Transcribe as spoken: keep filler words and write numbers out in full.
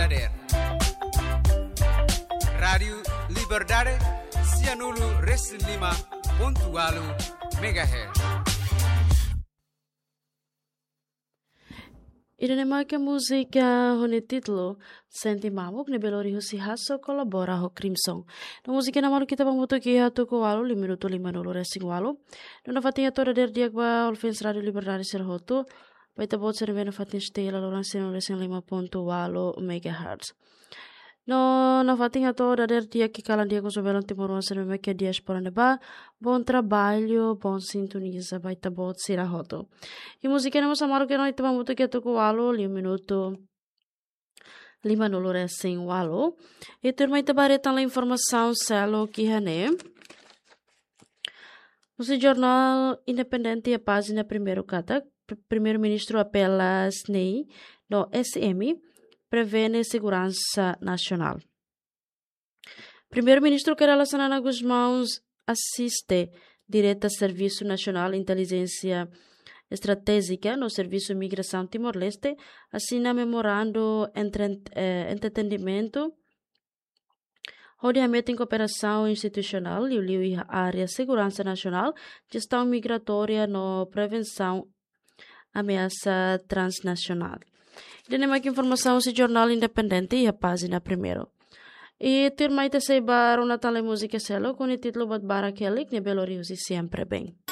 Dader. Radio Liberdade Cianulu Res lima ponto alu megahertz. Irene que música com o título Senti Mamuk ne belori husi haso colabora ho Crimson. Na música na malu kita pambuto ki hatu ko walu lima minuto lima nulu racing walu. Na fatinha toda der dia ba Olfens Radio Liberdade ser hotu. Baita bot ser vena fatin stela loran ser racing lima ponto walu megahertz. No, na fatinha toda der dia que calan dia com sobelan timor ser me que dias por neba. Bom trabalho, bom sintoniza baita bot ser hotu. E música na moça malu que não itama muito que tu ko walu lima minuto lima nulu racing walu. E turma ita baretan la informação selo que hane. No jornal independente a página primeiro kata, primeiro-ministro apela S N E I no S M prevene segurança nacional. Primeiro-ministro Kerala Sanana Guzmão assiste direta Serviço Nacional de Inteligência Estratégica no Serviço Migração Timor-Leste, assina memorando entre eh, entendimento rodeamento em cooperação institucional e a área segurança nacional, gestão migratória no prevenção ameaça transnacional. Dene mais informação se jornal independente e a página primeiro. E ter mais te sei bar uma tal música selo com o título Bat Barakelik ne beloriusi sempre bem.